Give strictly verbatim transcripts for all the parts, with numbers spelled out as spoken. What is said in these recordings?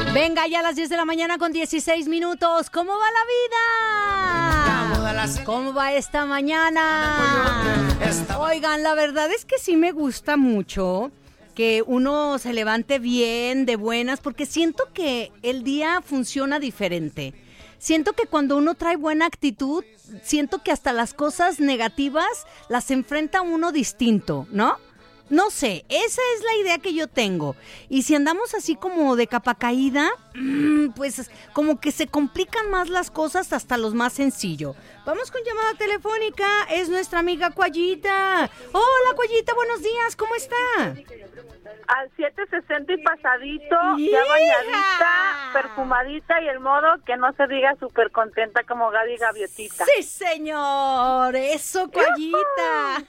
Venga, ya a las diez de la mañana con dieciséis minutos. ¿Cómo va la vida? ¿Cómo va esta mañana? Oigan, la verdad es que sí me gusta mucho que uno se levante bien, de buenas, porque siento que el día funciona diferente. Siento que cuando uno trae buena actitud, siento que hasta las cosas negativas las enfrenta uno distinto, ¿no? No sé, esa es la idea que yo tengo. Y si andamos así como de capa caída, pues como que se complican más las cosas hasta los más sencillo. Vamos con llamada telefónica, es nuestra amiga Cuallita. Hola Cuallita, buenos días, ¿cómo está? Al siete sesenta y pasadito, ¡Yeah! ya bañadita, perfumadita y el modo que no se diga súper contenta como Gaby Gaviotita. Sí, señor, eso, Cuallita.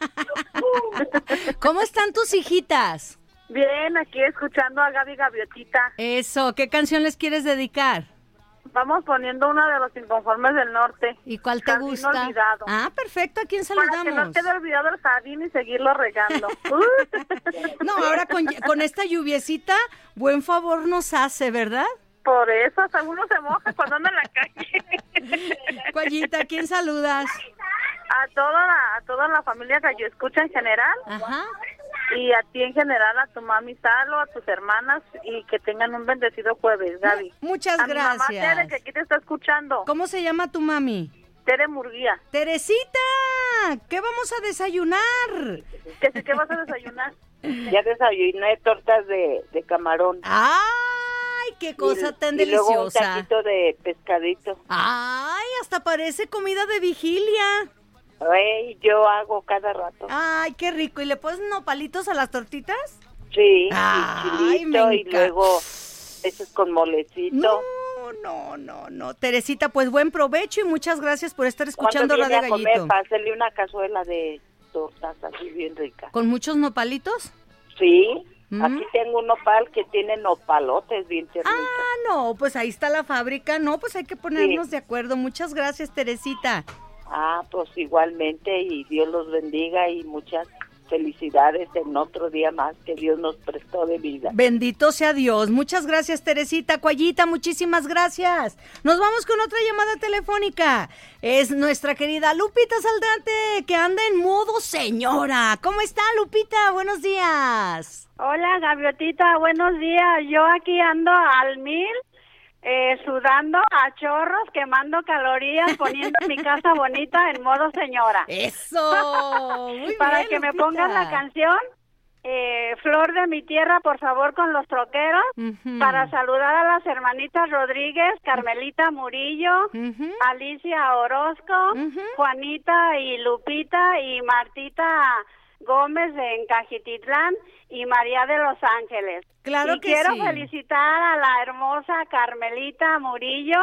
¿Cómo están tus hijitas? Bien, aquí escuchando a Gaby Gaviotita. Eso, ¿qué canción les quieres dedicar? Vamos poniendo una de los Inconformes del Norte. ¿Y cuál te Jardín gusta? Olvidado. Ah, perfecto, ¿a quién Para saludamos? que no quede olvidado el jardín y seguirlo regando. No, ahora con, con esta lluviecita, buen favor nos hace, ¿verdad? Por eso, hasta uno se moja cuando anda en la calle. Cuallita, ¿a quién saludas? A toda la, a toda la familia que yo escucho en general. Ajá. Y a ti en general, a tu mami Salo, a tus hermanas, y que tengan un bendecido jueves, Gaby. Muchas a gracias. A mi mamá Tere, que aquí te está escuchando. ¿Cómo se llama tu mami? Tere Murguía. Teresita, ¿qué vamos a desayunar? ¿Qué, ¿Qué vas a desayunar? Ya desayuné tortas de, de camarón. ¡Ay, qué cosa y, tan y deliciosa! Luego un taquito de pescadito. ¡Ay, hasta parece comida de vigilia! Ay, yo hago cada rato. ¡Ay, qué rico! ¿Y le pones nopalitos a las tortitas? Sí, Ay, y chilito me y encanta. luego eso es con molecito. No, no, no, no. Teresita, pues buen provecho y muchas gracias por estar escuchando Cuando Radio viene a comer, Gallito. pásale una cazuela de tortas así bien rica. ¿Con muchos nopalitos? Sí, ¿Mm? aquí tengo un nopal que tiene nopalotes bien tiernitos. Ah, no, pues ahí está la fábrica. No, pues hay que ponernos Sí. de acuerdo. Muchas gracias, Teresita. Ah, pues igualmente, y Dios los bendiga y muchas felicidades en otro día más que Dios nos prestó de vida. Bendito sea Dios. Muchas gracias, Teresita. Cuallita, muchísimas gracias. Nos vamos con otra llamada telefónica. Es nuestra querida Lupita Saldate, que anda en modo señora. ¿Cómo está, Lupita? Buenos días. Hola, Gaviotita, buenos días. Yo aquí ando al mil, eh, sudando a chorros, quemando calorías, poniendo mi casa bonita en modo señora. Eso. Muy Para bien, que me Lupita. pongan la canción eh, Flor de mi tierra, por favor, con los troqueros, Ujú. para saludar a las hermanitas Rodríguez, Carmelita Murillo, Ujú. Alicia Orozco, Ujú. Juanita y Lupita y Martita Gómez en Cajititlán y María de Los Ángeles. Claro y que quiero sí. felicitar a la hermosa Carmelita Murillo,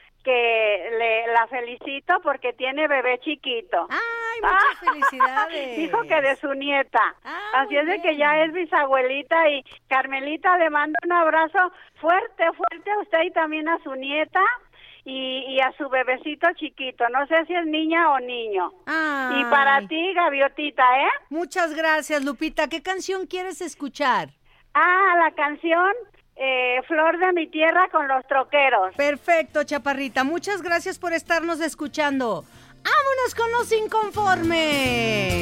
que le, la felicito porque tiene bebé chiquito. Ay, muchas felicidades. Dijo que de su nieta. Ah, Así muy es de bien. que ya es bisabuelita, y Carmelita le manda un abrazo fuerte, fuerte a usted y también a su nieta y, y a su bebecito chiquito. No sé si es niña o niño. Ay. Y para ti, Gaviotita, ¿eh? Muchas gracias, Lupita. ¿Qué canción quieres escuchar? Ah, la canción eh, Flor de mi tierra con los troqueros. Perfecto, Chaparrita. Muchas gracias por estarnos escuchando. ¡Vámonos con los inconformes!